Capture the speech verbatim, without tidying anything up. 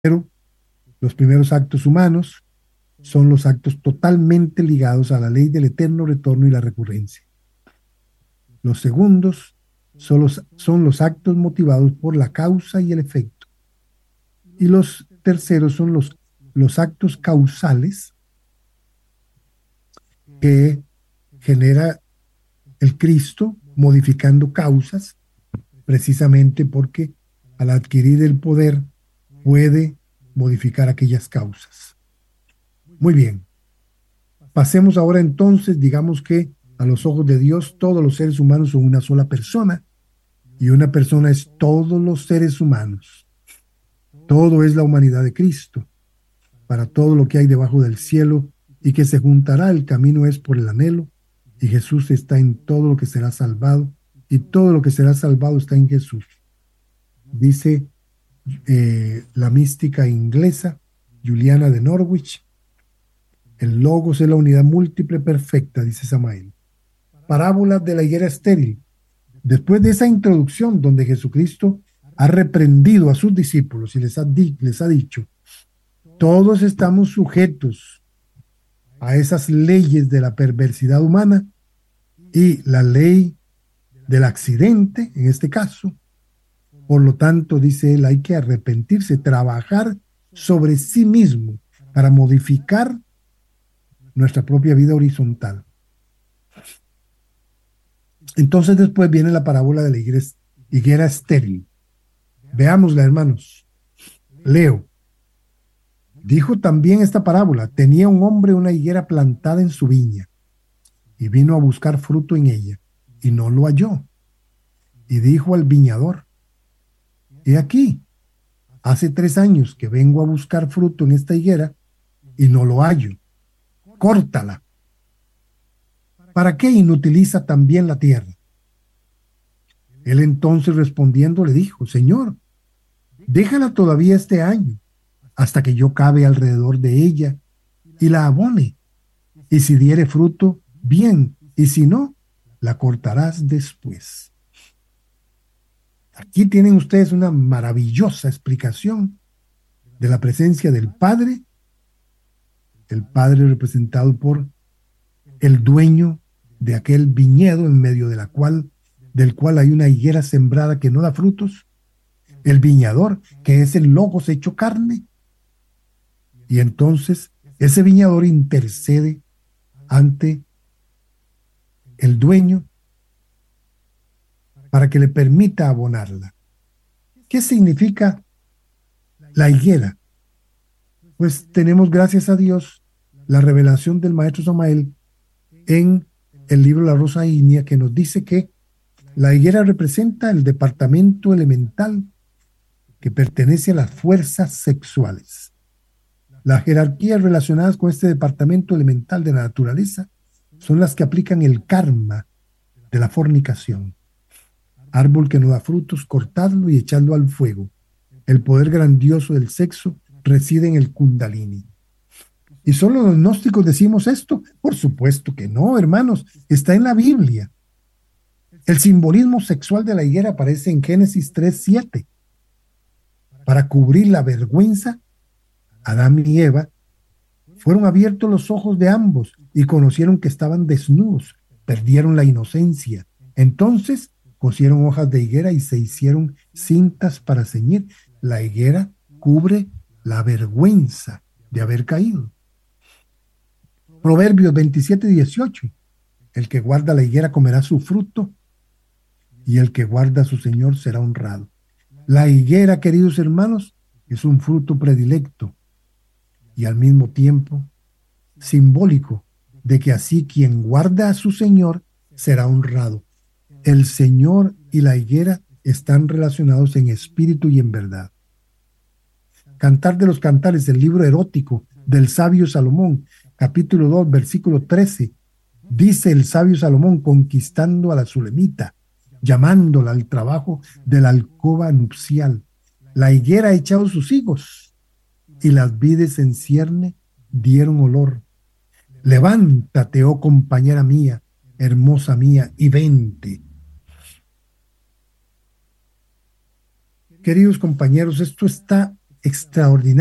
Pero los primeros actos humanos son los actos totalmente ligados a la ley del eterno retorno y la recurrencia. Los segundos son los, son los actos motivados por la causa y el efecto. Y los terceros son los, los actos causales que genera el Cristo modificando causas, precisamente porque al adquirir el poder puede modificar aquellas causas. Muy bien. Pasemos ahora entonces, digamos que a los ojos de Dios todos los seres humanos son una sola persona y una persona es todos los seres humanos. Todo es la humanidad de Cristo. Para todo lo que hay debajo del cielo y que se juntará, el camino es por el anhelo y Jesús está en todo lo que será salvado y todo lo que será salvado está en Jesús. Dice eh, la mística inglesa Juliana de Norwich, el logos es la unidad múltiple perfecta, dice Samael. Parábolas de la higuera estéril. Después de esa introducción donde Jesucristo ha reprendido a sus discípulos y les ha, di les ha dicho, todos estamos sujetos a esas leyes de la perversidad humana y la ley del accidente, en este caso. Por lo tanto, dice él, hay que arrepentirse, trabajar sobre sí mismo para modificar nuestra propia vida horizontal. Entonces después viene la parábola de la higuera, higuera estéril. Veámosla, hermanos. Leo. Dijo también esta parábola, tenía un hombre una higuera plantada en su viña y vino a buscar fruto en ella y no lo halló. Y dijo al viñador, he aquí, hace tres años que vengo a buscar fruto en esta higuera y no lo hallo. Córtala. ¿Para qué inutiliza también la tierra? Él entonces respondiendo le dijo, Señor, déjala todavía este año, hasta que yo cabe alrededor de ella y la abone. Y si diere fruto, bien, y si no, la cortarás después. Aquí tienen ustedes una maravillosa explicación de la presencia del Padre, el Padre representado por el dueño de aquel viñedo en medio de la cual, del cual hay una higuera sembrada que no da frutos, el viñador, que es el logos hecho carne, y entonces ese viñador intercede ante el dueño para que le permita abonarla. ¿Qué significa la higuera? Pues tenemos, gracias a Dios, la revelación del maestro Samael en el libro La Rosa Ígnea, que nos dice que la higuera representa el departamento elemental que pertenece a las fuerzas sexuales. Las jerarquías relacionadas con este departamento elemental de la naturaleza son las que aplican el karma de la fornicación. Árbol que no da frutos, cortadlo y echadlo al fuego. El poder grandioso del sexo reside en el kundalini. ¿Y solo los gnósticos decimos esto? Por supuesto que no, hermanos. Está en la Biblia. El simbolismo sexual de la higuera aparece en Génesis tres siete. Para cubrir la vergüenza, Adán y Eva fueron abiertos los ojos de ambos y conocieron que estaban desnudos, perdieron la inocencia. Entonces cosieron hojas de higuera y se hicieron cintas para ceñir. La higuera cubre la vergüenza de haber caído. Proverbios veintisiete dieciocho. El que guarda la higuera comerá su fruto y el que guarda a su Señor será honrado. La higuera, queridos hermanos, es un fruto predilecto y al mismo tiempo simbólico de que así quien guarda a su Señor será honrado. El Señor y la higuera están relacionados en espíritu y en verdad. Cantar de los Cantares, el libro erótico del sabio Salomón, capítulo dos, versículo trece, dice el sabio Salomón conquistando a la Sulemita, llamándola al trabajo de la alcoba nupcial. La higuera ha echado sus higos y las vides en cierne dieron olor. Levántate, oh compañera mía, hermosa mía, y vente. Queridos compañeros, esto está extraordinaria